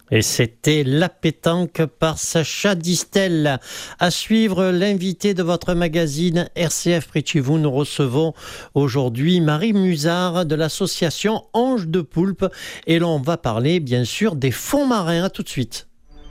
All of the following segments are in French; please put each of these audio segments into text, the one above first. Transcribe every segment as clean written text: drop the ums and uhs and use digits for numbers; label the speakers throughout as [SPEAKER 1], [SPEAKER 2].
[SPEAKER 1] Et c'était La pétanque par Sacha Distel. À suivre, l'invité de votre magazine RCF Près de chez vous. Nous recevons aujourd'hui Marie Musard de l'association Ange de Poulpe. Et l'on va parler bien sûr des fonds marins. À tout de suite.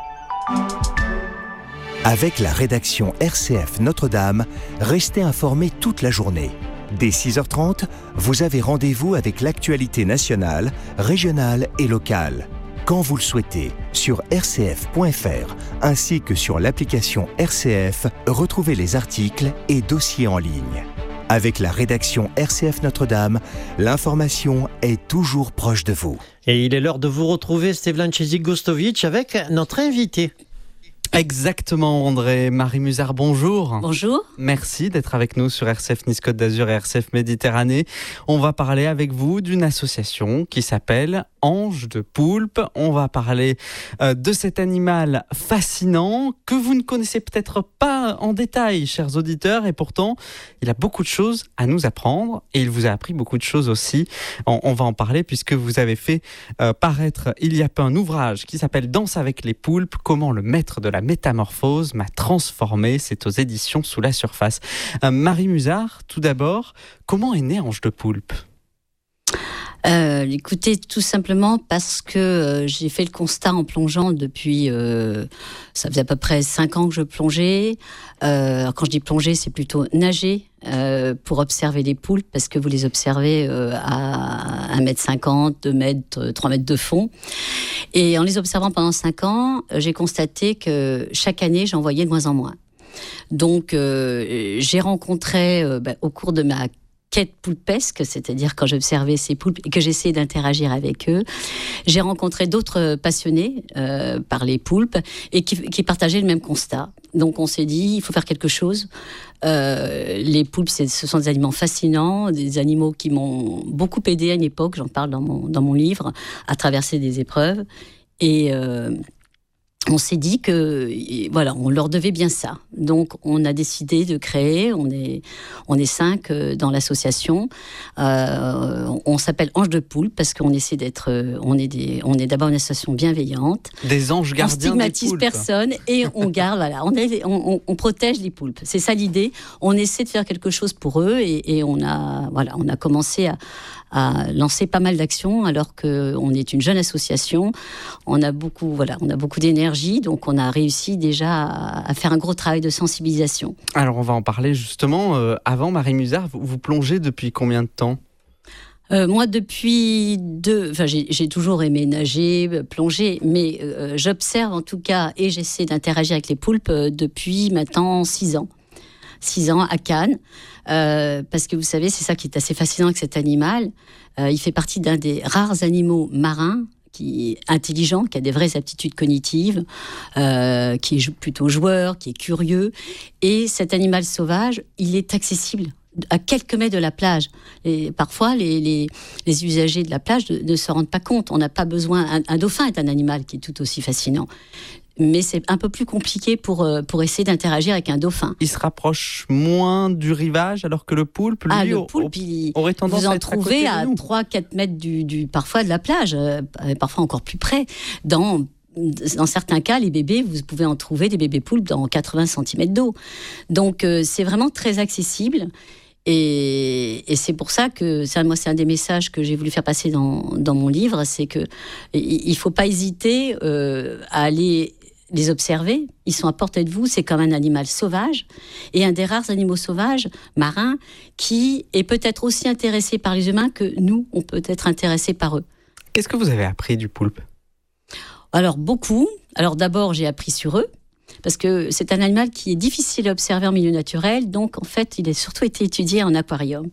[SPEAKER 2] Avec la rédaction RCF Notre-Dame, restez informés toute la journée. Dès 6h30, vous avez rendez-vous avec l'actualité nationale, régionale et locale. Quand vous le souhaitez, sur rcf.fr ainsi que sur l'application RCF, retrouvez les articles et dossiers en ligne. Avec la rédaction RCF Notre-Dame, l'information est toujours proche de vous.
[SPEAKER 1] Et il est l'heure de vous retrouver, Stevlan Chezik-Gostovic, avec notre invité.
[SPEAKER 3] Exactement, André. Marie Musard, bonjour.
[SPEAKER 4] Bonjour.
[SPEAKER 3] Merci d'être avec nous sur RCF Nice Côte d'Azur et RCF Méditerranée. On va parler avec vous d'une association qui s'appelle Ange de Poulpe. On va parler de cet animal fascinant que vous ne connaissez peut-être pas en détail, chers auditeurs, et pourtant, il a beaucoup de choses à nous apprendre et il vous a appris beaucoup de choses aussi. On va en parler puisque vous avez fait paraître il y a peu un ouvrage qui s'appelle Danse avec les poulpes, comment le maître de la métamorphose m'a transformé. C'est aux éditions Sous la surface. Marie Musard, tout d'abord, comment est né Ange de Poulpe ?
[SPEAKER 4] Écoutez, tout simplement parce que j'ai fait le constat en plongeant depuis... ça faisait à peu près 5 ans que je plongeais. Quand je dis plonger, c'est plutôt nager pour observer les poulpes, parce que vous les observez à 1,50 m, 2 mètres, 3 mètres de fond. Et en les observant pendant 5 ans, j'ai constaté que chaque année, j'en voyais de moins en moins. Donc, j'ai rencontré au cours de ma quête poulpesque, c'est-à-dire quand j'observais ces poulpes et que j'essayais d'interagir avec eux, j'ai rencontré d'autres passionnés par les poulpes et qui partageaient le même constat. Donc on s'est dit, il faut faire quelque chose. Les poulpes, ce sont des animaux fascinants, des animaux qui m'ont beaucoup aidé à une époque, j'en parle dans mon livre, à traverser des épreuves. Et on s'est dit que, voilà, on leur devait bien ça. Donc, on a décidé de créer, on est 5 dans l'association. On s'appelle Ange de Poulpe parce qu'on essaie d'être, on est d'abord une association bienveillante.
[SPEAKER 3] Des anges gardiens des poulpes.
[SPEAKER 4] On stigmatise personne et on garde, voilà, on protège les poulpes. C'est ça l'idée. On essaie de faire quelque chose pour eux et on a commencé à lancer pas mal d'actions alors qu'on est une jeune association. On a beaucoup d'énergie, donc on a réussi déjà à faire un gros travail de sensibilisation.
[SPEAKER 3] Alors on va en parler justement. Avant, Marie Musard, vous plongez depuis combien de temps ?
[SPEAKER 4] Moi, j'ai toujours aimé nager, plonger, mais j'observe en tout cas et j'essaie d'interagir avec les poulpes depuis maintenant 6 ans. 6 ans à Cannes, parce que vous savez, c'est ça qui est assez fascinant avec cet animal. Il fait partie d'un des rares animaux marins qui est intelligent, qui a des vraies aptitudes cognitives, qui est plutôt joueur, qui est curieux. Et cet animal sauvage, il est accessible à quelques mètres de la plage. Et parfois, les usagers de la plage ne se rendent pas compte. On n'a pas besoin... Un dauphin est un animal qui est tout aussi fascinant. Mais c'est un peu plus compliqué pour essayer d'interagir avec un dauphin.
[SPEAKER 3] Il se rapproche moins du rivage, alors que le poulpe, lui,
[SPEAKER 4] le poulpe,
[SPEAKER 3] aurait tendance
[SPEAKER 4] vous en
[SPEAKER 3] à être
[SPEAKER 4] trouvez à 3-4 mètres parfois de la plage, parfois encore plus près. Dans certains cas, les bébés, vous pouvez en trouver des bébés poulpes dans 80 cm d'eau. Donc, c'est vraiment très accessible. Et c'est pour ça que c'est un des messages que j'ai voulu faire passer dans mon livre, c'est qu'il ne faut pas hésiter à aller les observer. Ils sont à portée de vous, c'est comme un animal sauvage, et un des rares animaux sauvages, marins, qui est peut-être aussi intéressé par les humains que nous, on peut être intéressés par eux.
[SPEAKER 3] Qu'est-ce que vous avez appris du poulpe ?
[SPEAKER 4] Alors, beaucoup. Alors d'abord, j'ai appris sur eux, parce que c'est un animal qui est difficile à observer en milieu naturel, donc en fait, il a surtout été étudié en aquarium.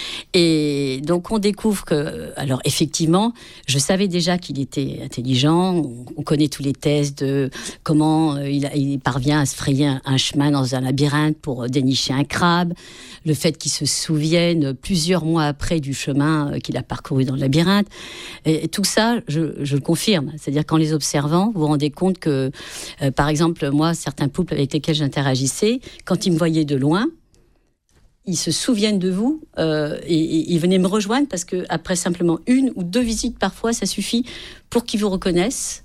[SPEAKER 4] Et donc, on découvre que, alors effectivement, je savais déjà qu'il était intelligent, on connaît tous les tests de comment il parvient à se frayer un chemin dans un labyrinthe pour dénicher un crabe, le fait qu'il se souvienne plusieurs mois après du chemin qu'il a parcouru dans le labyrinthe. Et tout ça, je le confirme. C'est-à-dire qu'en les observant, vous vous rendez compte que, par exemple, moi, certains poulpes avec lesquels j'interagissais, quand ils me voyaient de loin, ils se souviennent de vous et ils venaient me rejoindre parce qu'après simplement 1 ou 2 visites parfois, ça suffit pour qu'ils vous reconnaissent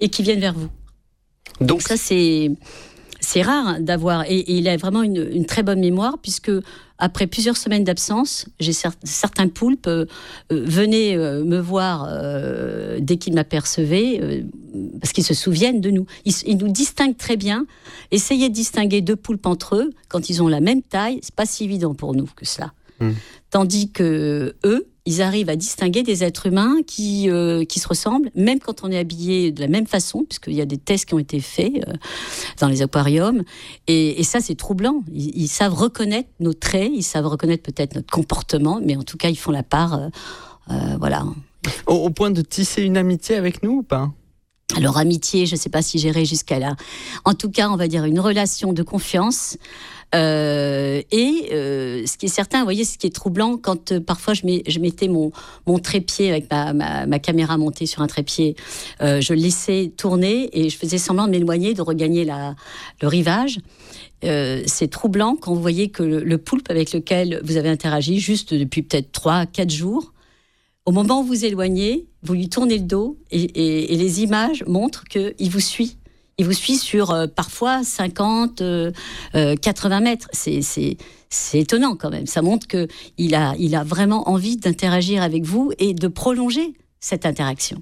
[SPEAKER 4] et qui viennent vers vous. Donc ça, c'est rare d'avoir, et il a vraiment une très bonne mémoire, puisque après plusieurs semaines d'absence, j'ai certains poulpes venaient me voir dès qu'ils m'apercevaient, parce qu'ils se souviennent de nous. Ils nous distinguent très bien. Essayer de distinguer deux poulpes entre eux, quand ils ont la même taille, c'est pas si évident pour nous que cela. Tandis que eux, ils arrivent à distinguer des êtres humains qui se ressemblent, même quand on est habillé de la même façon, puisqu'il y a des tests qui ont été faits dans les aquariums. Et ça, c'est troublant. Ils savent reconnaître nos traits, ils savent reconnaître peut-être notre comportement, mais en tout cas, ils font la part. Voilà.
[SPEAKER 3] Au point de tisser une amitié avec nous ou pas ?
[SPEAKER 4] Alors, amitié, je ne sais pas si j'irai jusqu'à là. En tout cas, on va dire une relation de confiance. Ce qui est certain, vous voyez, ce qui est troublant, quand parfois je mettais mon trépied avec ma caméra montée sur un trépied, je le laissais tourner et je faisais semblant de m'éloigner, de regagner le rivage. C'est troublant quand vous voyez que le poulpe avec lequel vous avez interagi juste depuis peut-être 3-4 jours, au moment où vous éloignez, vous lui tournez le dos et les images montrent qu'il vous suit. Il vous suit sur parfois 50, 80 mètres. C'est étonnant quand même. Ça montre qu'il a vraiment envie d'interagir avec vous et de prolonger cette interaction.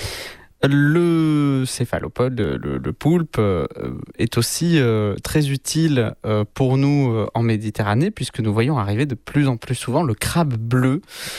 [SPEAKER 3] Le céphalopode, le poulpe, est aussi très utile pour nous en Méditerranée, puisque nous voyons arriver de plus en plus souvent le crabe bleu,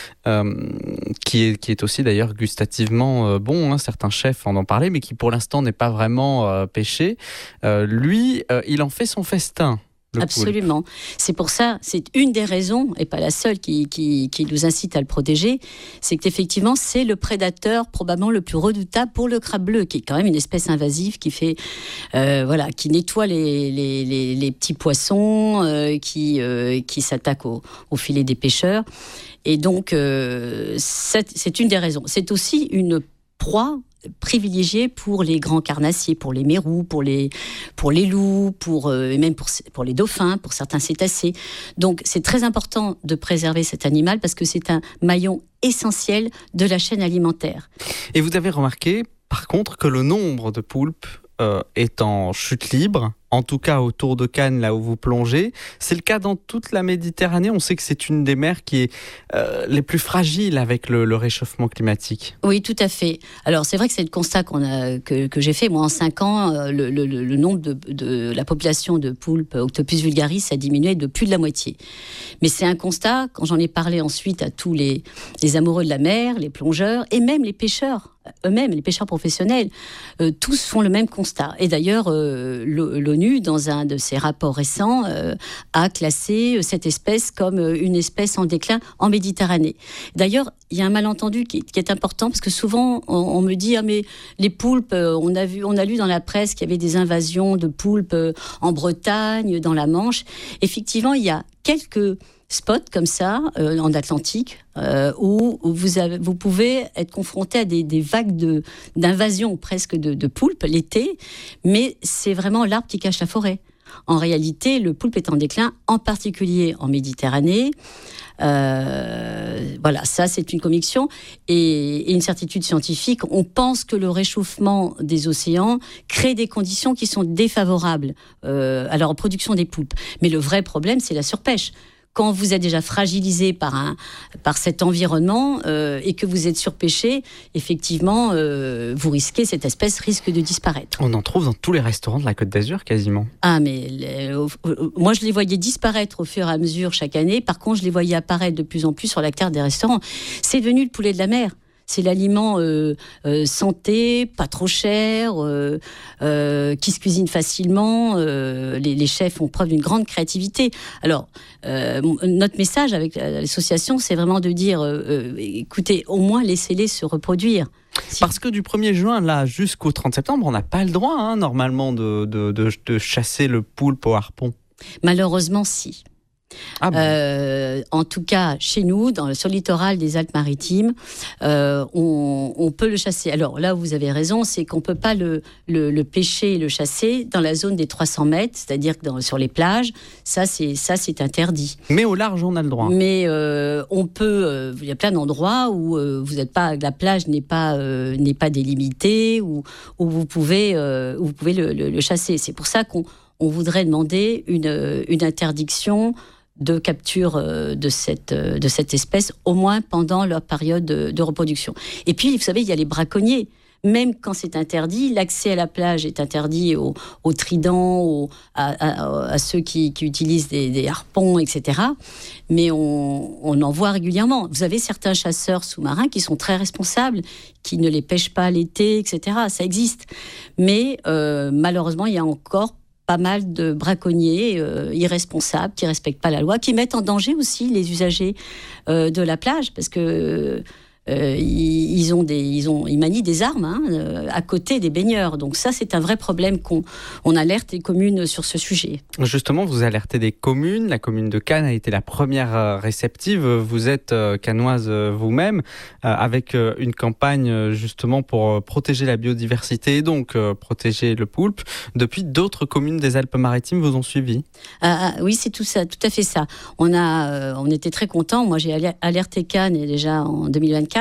[SPEAKER 3] qui est aussi d'ailleurs gustativement bon. Hein, certains chefs en ont parlé, mais qui pour l'instant n'est pas vraiment pêché. Lui, il en fait son festin.
[SPEAKER 4] Absolument. C'est pour ça, c'est une des raisons, et pas la seule, qui nous incite à le protéger, c'est qu'effectivement, c'est le prédateur probablement le plus redoutable pour le crabe bleu, qui est quand même une espèce invasive qui fait, qui nettoie les petits poissons, qui s'attaque au filet des pêcheurs. Et donc, c'est une des raisons. C'est aussi une proie privilégié pour les grands carnassiers, pour les mérous, pour les loups, et même pour les dauphins, pour certains cétacés. Donc c'est très important de préserver cet animal parce que c'est un maillon essentiel de la chaîne alimentaire.
[SPEAKER 3] Et vous avez remarqué, par contre, que le nombre de poulpes est en chute libre, en tout cas autour de Cannes, là où vous plongez. C'est le cas dans toute la Méditerranée. On sait que c'est une des mers qui est les plus fragiles avec le réchauffement climatique.
[SPEAKER 4] Oui, tout à fait. Alors, c'est vrai que c'est le constat que j'ai fait. Moi, en 5 ans, le nombre de la population de poulpes Octopus vulgaris a diminué de plus de la moitié. Mais c'est un constat, quand j'en ai parlé ensuite à tous les amoureux de la mer, les plongeurs, et même les pêcheurs eux-mêmes, les pêcheurs professionnels, tous font le même constat. Et d'ailleurs, l'ONU, dans un de ses rapports récents, a classé cette espèce comme une espèce en déclin en Méditerranée. D'ailleurs, il y a un malentendu qui est important, parce que souvent, on me dit « Ah, mais les poulpes, on a lu dans la presse qu'il y avait des invasions de poulpes en Bretagne, dans la Manche. » Effectivement, il y a quelques spots comme ça, en Atlantique, où vous pouvez être confronté à des vagues d'invasion presque de poulpes l'été, mais c'est vraiment l'arbre qui cache la forêt. En réalité, le poulpe est en déclin, en particulier en Méditerranée. Voilà, ça c'est une conviction et une certitude scientifique. On pense que le réchauffement des océans crée des conditions qui sont défavorables à la reproduction des poulpes. Mais le vrai problème, c'est la surpêche. Quand vous êtes déjà fragilisé par cet environnement et que vous êtes surpêché, effectivement, cette espèce risque de disparaître.
[SPEAKER 3] On en trouve dans tous les restaurants de la Côte d'Azur, quasiment.
[SPEAKER 4] Ah, mais moi, je les voyais disparaître au fur et à mesure chaque année. Par contre, je les voyais apparaître de plus en plus sur la carte des restaurants. C'est devenu le poulet de la mer. C'est l'aliment santé, pas trop cher, qui se cuisine facilement. Les chefs ont preuve d'une grande créativité. Alors, notre message avec l'association, c'est vraiment de dire, écoutez, au moins laissez-les se reproduire.
[SPEAKER 3] Parce que du 1er juin là, jusqu'au 30 septembre, on n'a pas le droit, normalement, de chasser le poulpe au harpon.
[SPEAKER 4] Malheureusement, si.
[SPEAKER 3] Ah bon.
[SPEAKER 4] En tout cas, chez nous, sur le littoral des Alpes-Maritimes, on peut le chasser. Alors là, vous avez raison, c'est qu'on ne peut pas le pêcher et le chasser dans la zone des 300 mètres, c'est-à-dire que sur les plages, ça c'est interdit.
[SPEAKER 3] Mais au large, on a le droit.
[SPEAKER 4] Mais on peut, il y a plein d'endroits où la plage n'est pas délimitée, où vous pouvez le chasser. C'est pour ça qu'on voudrait demander une interdiction de capture de cette espèce, au moins pendant leur période de reproduction. Et puis, vous savez, il y a les braconniers. Même quand c'est interdit, l'accès à la plage est interdit aux tridents, à ceux qui utilisent des harpons, etc. Mais on en voit régulièrement. Vous avez certains chasseurs sous-marins qui sont très responsables, qui ne les pêchent pas l'été, etc. Ça existe. Mais malheureusement, il y a encore pas mal de braconniers irresponsables qui ne respectent pas la loi, qui mettent en danger aussi les usagers de la plage, parce que ils manient des armes à côté des baigneurs. Donc ça, c'est un vrai problème on alerte les communes sur ce sujet.
[SPEAKER 3] Justement, vous alertez des communes. La commune de Cannes a été la première réceptive. Vous êtes cannoise vous-même, avec une campagne justement pour protéger la biodiversité et donc protéger le poulpe. Depuis, d'autres communes des Alpes-Maritimes vous ont suivi.
[SPEAKER 4] Oui, c'est tout à fait ça. On était très contents. Moi, j'ai alerté Cannes déjà en 2024.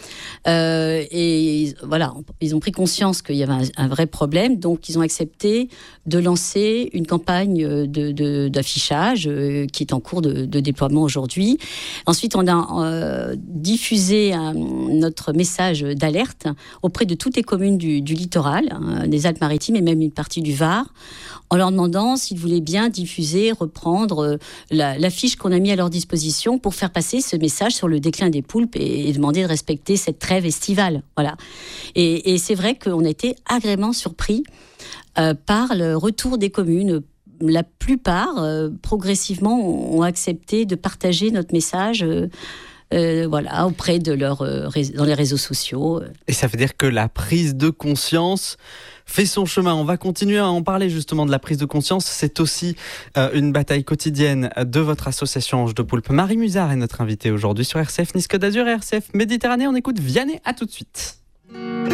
[SPEAKER 4] Et voilà, ils ont pris conscience qu'il y avait un vrai problème, donc ils ont accepté de lancer une campagne d'affichage qui est en cours de déploiement aujourd'hui. Ensuite, on a diffusé notre message d'alerte auprès de toutes les communes du littoral, des Alpes-Maritimes et même une partie du Var, en leur demandant s'ils voulaient bien diffuser, reprendre l'affiche qu'on a mis à leur disposition pour faire passer ce message sur le déclin des poulpes et demander de respecter cette trêve estivale. Voilà. Et c'est vrai qu'on a été agréablement surpris par le retour des communes. La plupart, progressivement, ont accepté de partager notre message auprès de dans les réseaux sociaux.
[SPEAKER 3] Et ça veut dire que la prise de conscience fait son chemin. On va continuer à en parler justement de la prise de conscience. C'est aussi une bataille quotidienne de votre association Ange de Poulpe. Marie Musard est notre invitée aujourd'hui sur RCF Nice Côte d'Azur et RCF Méditerranée. On écoute Vianney, à tout de suite.